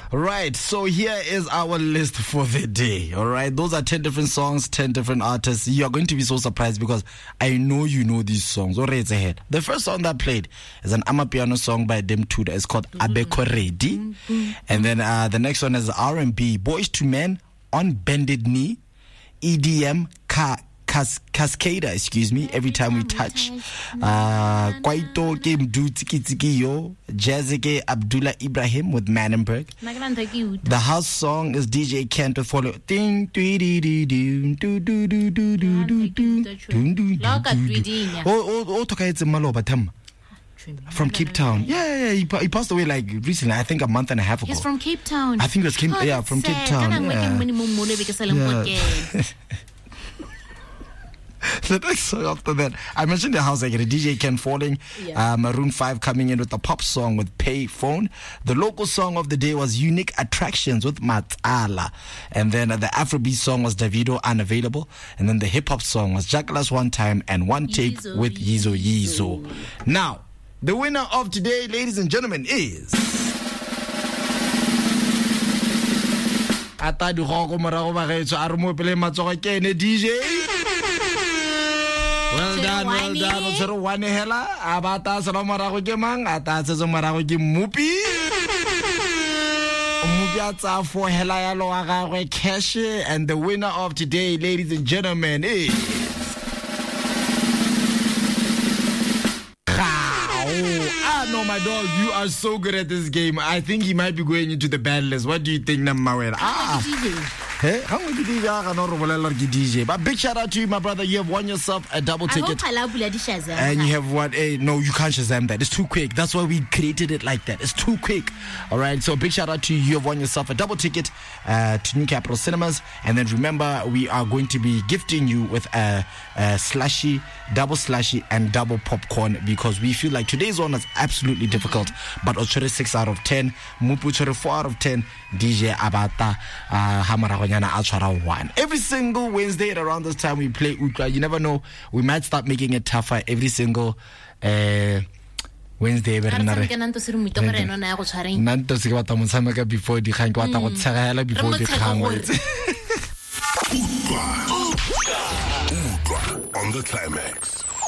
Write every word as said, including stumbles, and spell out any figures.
Right, so here is our list for the day. All right, those are ten different songs, ten different artists. You are going to be so surprised because I know you know these songs. All right, it's ahead. The first song that played is an Amapiano song by Dem Tuda. It's called Abeko Ready. And then uh, the next one is R and B, Boys to Men, On Bended Knee, E D M, Ka. Cas- Cascada, excuse me, Every Time We Touch. Uh, Kwaito ke Mdu Tiki Tiki Yo. Jazzy Abdullah Ibrahim with Manenberg. The house song is D J Kent with Follow. Ding, dee, dee, dee, dee, do, do, do, do, do, do, do, do. Oh, oh, toka it's Maloba Tam. From Cape Town. Yeah, yeah, yeah. He, he passed away like recently, I think a month and a half ago. He's from Cape Town. I think it was Cape, oh, yeah, from Cape Town. Yeah. Yeah. The next song after that, I mentioned the house, like the D J Ken Falling, yeah. uh, Maroon five coming in with a pop song with Pay Phone. The local song of the day was Unique Attractions with Matala. And then uh, the Afrobeat song was Davido, Unavailable. And then the hip hop song was Jackalas One Time and One Take Yizo, with Yizo Yizo. Yizo. Now, the winner of today, ladies and gentlemen, is... Atadu Hoko Marago Marecho Armo Pele Matsoka Kene D J. Well done, well done. Otsero wane hela. Abata selo marago ke mang? Ata tsetso marago ke Mupi. Mupi atsa for hela ya lo aga gwe cash, and the winner of today, ladies and gentlemen, is Ah no, my dog, you are so good at this game. I think he might be going into the bad list. What do you think, Namawera? Ah. Hey, how much did you D J? But big shout out to you, my brother. You have won yourself a double ticket. And you have won a no, you can't Shazam that. It's too quick. That's why we created it like that. It's too quick. All right. So big shout out to you. You have won yourself a double ticket uh, to New Capital Cinemas. And then remember, we are going to be gifting you with a, a slushy, double slushy, and double popcorn because we feel like today's one is absolutely difficult. But Ochore six out of ten, Mupu Chore four out of ten, D J Abata uh, Hamara. One. Every single Wednesday at around this time we play Utla. You never know, we might start making it tougher every single uh, Wednesday. Before the on the climax.